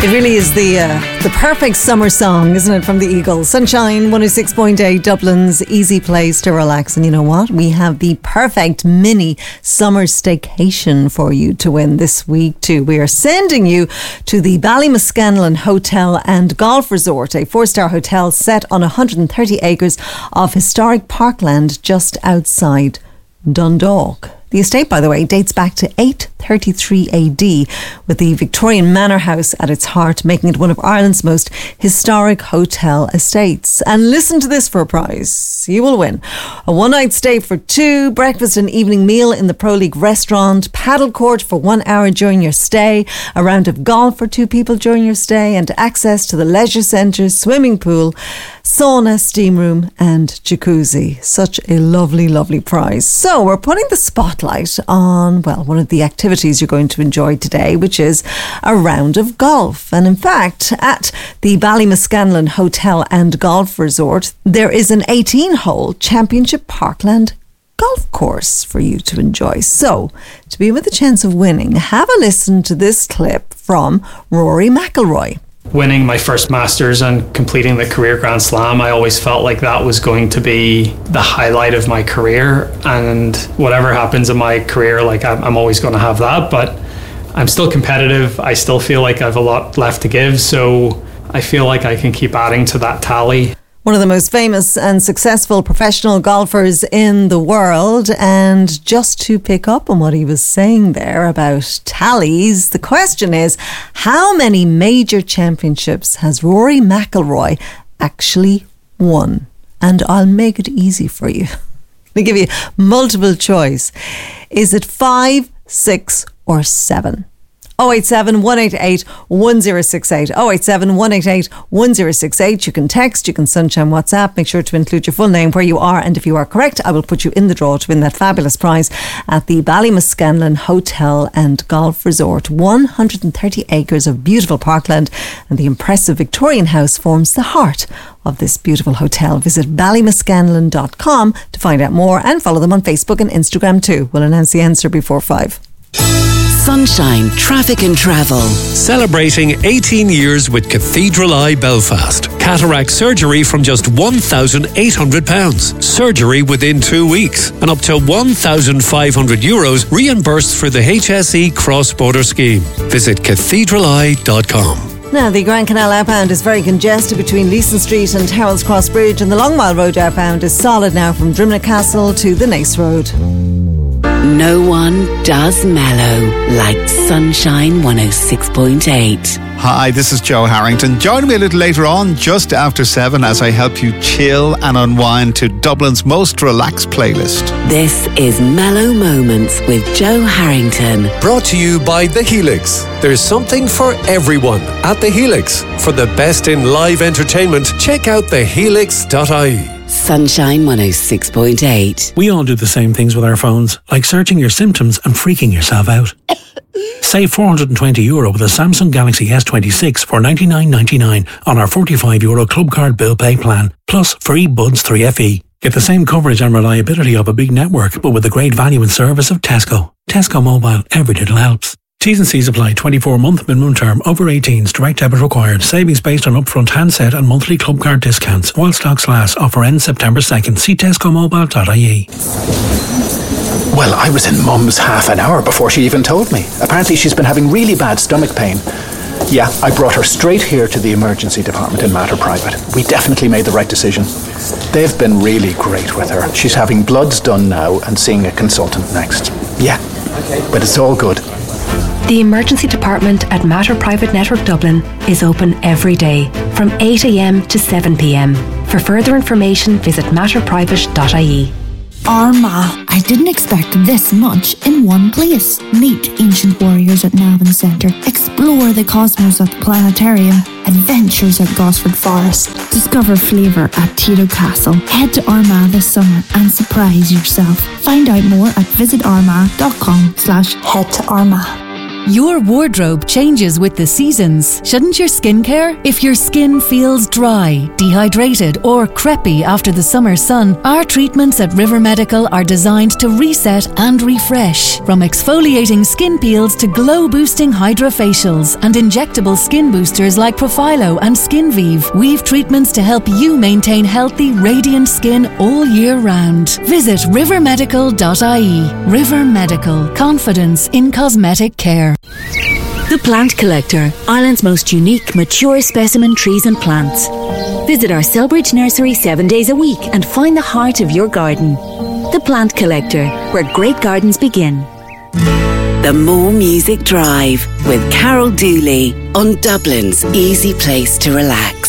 It really is the perfect summer song, isn't it, from the Eagles? Sunshine 106.8, Dublin's easy place to relax. And you know what? We have the perfect mini summer staycation for you to win this week too. We are sending you to the Ballymascanlon Hotel and Golf Resort, a 4-star hotel set on 130 acres of historic parkland just outside Dundalk. The estate, by the way, dates back to 833 AD, with the Victorian Manor House at its heart, making it one of Ireland's most historic hotel estates. And listen to this for a prize. You will win a one-night stay for two, breakfast and evening meal in the Pro League restaurant, paddle court for 1 hour during your stay, a round of golf for two people during your stay, and access to the leisure centre, swimming pool, sauna, steam room and jacuzzi. Such a lovely, lovely prize. So we're putting the spotlight on, well, one of the activities you're going to enjoy today, which is a round of golf. And in fact, at the Ballymascanlon Hotel and Golf Resort, there is an 18-hole Championship Parkland golf course for you to enjoy. So, to be with a chance of winning, have a listen to this clip from Rory McIlroy. Winning my first Masters and completing the career Grand Slam, I always felt like that was going to be the highlight of my career, and whatever happens in my career, like I'm always going to have that, but I'm still competitive. I still feel like I have a lot left to give, so I feel like I can keep adding to that tally. One of the most famous and successful professional golfers in the world. And just to pick up on what he was saying there about tallies, the question is, how many major championships has Rory McIlroy actually won? And I'll make it easy for you. I'll give you multiple choice. Is it 5, 6 or 7? 087 188 1068. 087 188 1068. You can text, you can sunshine WhatsApp. Make sure to include your full name, where you are, and if you are correct, I will put you in the draw to win that fabulous prize at the Ballymascanlon Hotel and Golf Resort. 130 acres of beautiful parkland, and the impressive Victorian house forms the heart of this beautiful hotel. Visit ballymascanlon.com to find out more, and follow them on Facebook and Instagram too. We'll announce the answer before 5. Sunshine Traffic and Travel. Celebrating 18 years with Cathedral Eye Belfast. Cataract surgery from just £1,800. Surgery within 2 weeks. And up to €1,500 reimbursed for the HSE cross-border scheme. Visit cathedraleye.com. Now, the Grand Canal outbound is very congested between Leeson Street and Harold's Cross Bridge, and the Long Mile Road outbound is solid now from Drimnagh Castle to the Naas Road. No one does mellow like Sunshine 106.8. Hi, this is Joe Harrington. Join me a little later on, just after 7, as I help you chill and unwind to Dublin's most relaxed playlist. This is Mellow Moments with Joe Harrington. Brought to you by The Helix. There's something for everyone at The Helix. For the best in live entertainment, check out thehelix.ie. Sunshine 106.8. We all do the same things with our phones, like searching your symptoms and freaking yourself out. Save €420 with a Samsung Galaxy S26 for $99.99 on our €45 Club Card Bill Pay plan, plus free Buds 3FE. Get the same coverage and reliability of a big network, but with the great value and service of Tesco. Tesco Mobile, every little helps. T's and C's apply. 24-month minimum term. Over 18s. Direct debit required. Savings based on upfront handset and monthly club card discounts. While stocks last. Offer ends September 2nd. See tescomobile.ie. Well, I was in Mum's half an hour before she even told me. Apparently she's been having really bad stomach pain. Yeah, I brought her straight here to the emergency department in Mater Private. We definitely made the right decision. They've been really great with her. She's having bloods done now and seeing a consultant next. Yeah, but it's all good. The emergency department at Mater Private Network Dublin is open every day from 8 a.m. to 7 p.m. For further information, visit matterprivate.ie. Armagh. I didn't expect this much in one place. Meet ancient warriors at Navan Centre. Explore the cosmos at the planetarium. Adventures at Gosford Forest. Discover flavour at Tito Castle. Head to Armagh this summer and surprise yourself. Find out more at visitarmagh.com/head to Armagh. Your wardrobe changes with the seasons. Shouldn't your skin care? If your skin feels dry, dehydrated or crepey after the summer sun, our treatments at River Medical are designed to reset and refresh. From exfoliating skin peels to glow-boosting hydrofacials and injectable skin boosters like Profilo and SkinVive, we've treatments to help you maintain healthy, radiant skin all year round. Visit rivermedical.ie. River Medical. Confidence in cosmetic care. The Plant Collector, Ireland's most unique, mature specimen trees and plants. Visit our Selbridge nursery 7 days a week and find the heart of your garden. The Plant Collector, where great gardens begin. The More Music Drive with Carol Dooley on Dublin's easy place to relax.